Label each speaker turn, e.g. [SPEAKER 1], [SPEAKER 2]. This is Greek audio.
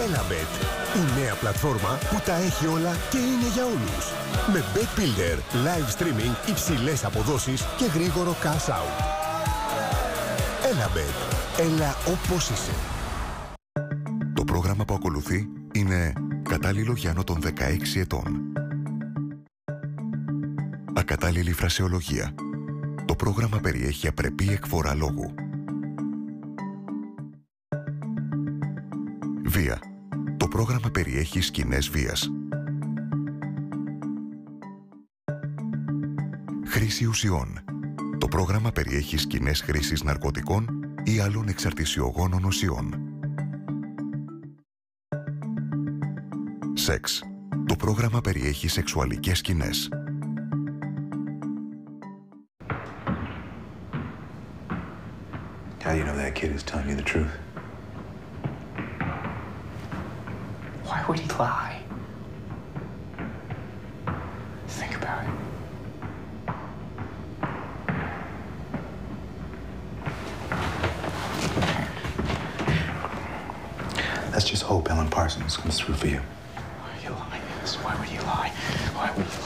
[SPEAKER 1] Elabet, η νέα πλατφόρμα που τα έχει όλα και είναι για όλους. Με Bet Builder, live streaming, υψηλές αποδόσεις και γρήγορο cash out. Elabet, έλα όπως είσαι.
[SPEAKER 2] Το πρόγραμμα που ακολουθεί είναι κατάλληλο για άνω των 16 ετών. Ακατάλληλη φρασεολογία. Το πρόγραμμα περιέχει απρεπή εκφορά λόγου. Βία. Το πρόγραμμα περιέχει σκηνές βίας. Χρήση ουσιών. Το πρόγραμμα περιέχει σκηνές χρήσης ναρκωτικών ή άλλων εξαρτησιογόνων ουσιών. Σεξ. Το πρόγραμμα περιέχει σεξουαλικές σκηνές.
[SPEAKER 3] How do you know that kid is telling you the truth?
[SPEAKER 4] Why would he lie? Think about it.
[SPEAKER 3] Let's just hope Ellen Parsons comes through for you.
[SPEAKER 4] Why are you lying? Why would he lie? Why would he